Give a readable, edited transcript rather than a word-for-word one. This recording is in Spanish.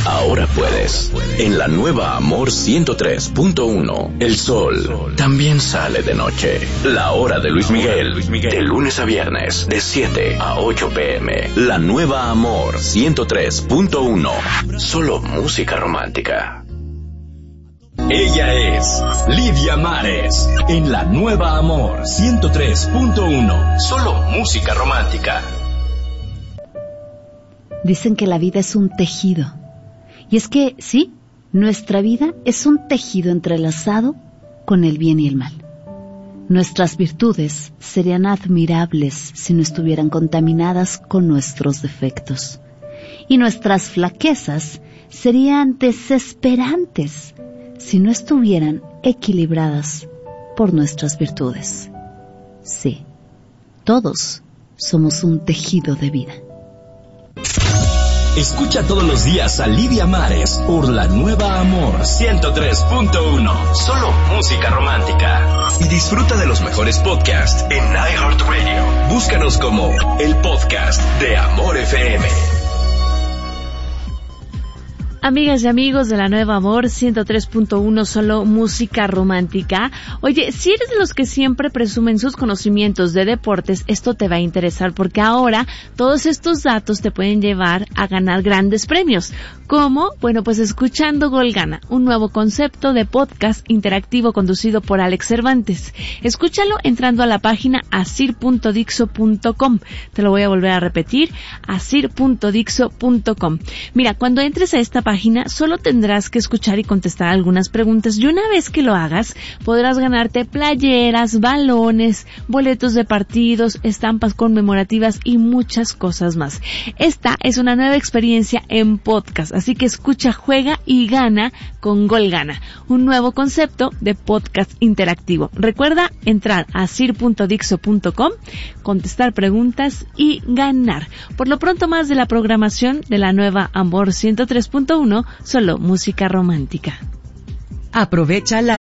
ahora puedes. En la nueva Amor 103.1, el sol también sale de noche. La hora de Luis Miguel, de lunes a viernes, de 7 a 8 p.m. La nueva Amor 103.1, solo música romántica. Ella es Lidia Mares, en la nueva Amor 103.1, solo música romántica. Dicen que la vida es un tejido. Y es que, sí, nuestra vida es un tejido entrelazado con el bien y el mal. Nuestras virtudes serían admirables si no estuvieran contaminadas con nuestros defectos. Y nuestras flaquezas serían desesperantes si no estuvieran equilibradas por nuestras virtudes. Sí, todos somos un tejido de vida. Escucha todos los días a Lidia Mares por la nueva Amor 103.1, solo música romántica. Y disfruta de los mejores podcasts en iHeartRadio. Búscanos como el podcast de Amor FM. Amigas y amigos de la nueva Amor 103.1, solo música romántica. Oye, si eres de los que siempre presumen sus conocimientos de deportes, esto te va a interesar porque ahora todos estos datos te pueden llevar a ganar grandes premios. ¿Cómo? Bueno, pues escuchando Gol Gana, un nuevo concepto de podcast interactivo conducido por Alex Cervantes. Escúchalo entrando a la página asir.dixo.com. Te lo voy a volver a repetir, asir.dixo.com. Mira, cuando entres a esta página solo tendrás que escuchar y contestar algunas preguntas, y una vez que lo hagas podrás ganarte playeras, balones, boletos de partidos, estampas conmemorativas y muchas cosas más. Esta es una nueva experiencia en podcast, así que escucha, juega y gana con Gol Gana, un nuevo concepto de podcast interactivo. Recuerda entrar a asir.dixo.com, contestar preguntas y ganar. Por lo pronto, más de la programación de la nueva Amor 103.1, solo música romántica. Aprovecha la